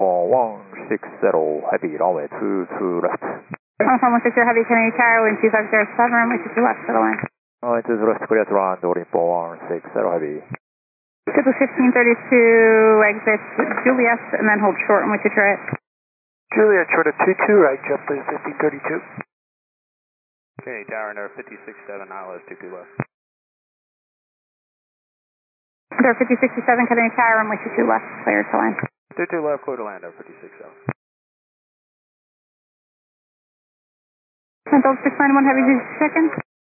160 heavy, runway 22 left. 160 heavy, Canadian Tower, wind 2507, runway 22 left for the wind. Runway 22 left, clear to land, boarding for 160 heavy. Triple 1532, exit Juliet, and then hold short on with Detroit. Juliet, short of 22, right, jump is 1532. Okay, Tower, number 567, Hollis, 22 left. Number 5067, Canadian Tower, runway 22 left, clear to land. 22 left, clear to land, number 567. Adult 691 heavy, 2 seconds.